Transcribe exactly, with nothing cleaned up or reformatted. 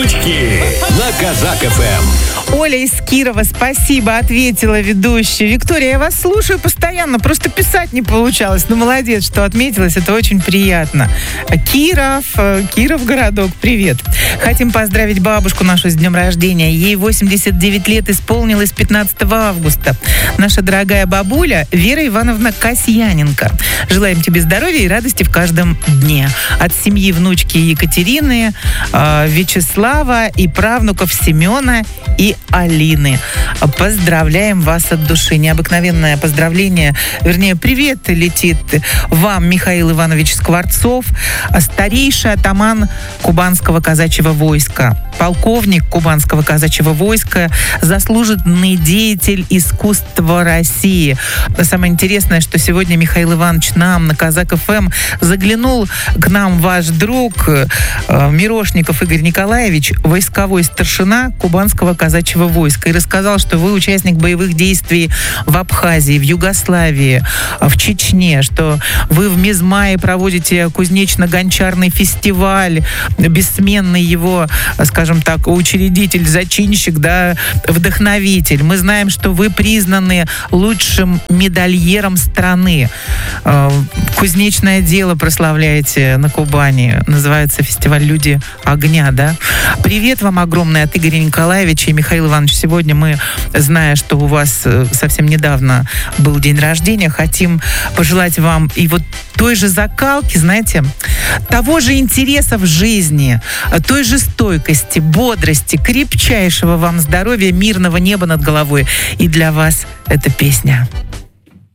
Девочки на Казак эф эм. Оля из Кирова, спасибо, ответила ведущая. Виктория, я вас слушаю постоянно, просто писать не получалось. Ну, молодец, что отметилась, это очень приятно. Киров, Киров городок, привет. Хотим поздравить бабушку нашу с днем рождения. Ей восемьдесят девять лет исполнилось пятнадцатого августа. Наша дорогая бабуля Вера Ивановна Касьяненко. Желаем тебе здоровья и радости в каждом дне. От семьи внучки Екатерины, Вячеслава и правнуков Семена и Алины. Поздравляем вас от души. Необыкновенное поздравление, вернее, привет летит вам, Михаил Иванович Скворцов, старейший атаман Кубанского казачьего войска, полковник Кубанского казачьего войска, заслуженный деятель искусства России. Самое интересное, что сегодня Михаил Иванович нам на Казак эф эм заглянул к нам ваш друг Мирошников Игорь Николаевич, войсковой старшина Кубанского казачьего войска, и рассказал, что вы участник боевых действий в Абхазии, в Югославии, в Чечне, что вы в Мизмае проводите кузнечно-гончарный фестиваль, бессменный его, скажем так, учредитель, зачинщик, да, вдохновитель. Мы знаем, что вы признаны лучшим медальером страны. Кузнечное дело прославляете на Кубани. Называется фестиваль «Люди огня», да? Привет вам огромный от Игоря Николаевича и Михаила Ивановича. Сегодня мы, зная, что у вас совсем недавно был день рождения, хотим пожелать вам и вот той же закалки, знаете, того же интереса в жизни, той же стойкости, бодрости, крепчайшего вам здоровья, мирного неба над головой. И для вас эта песня.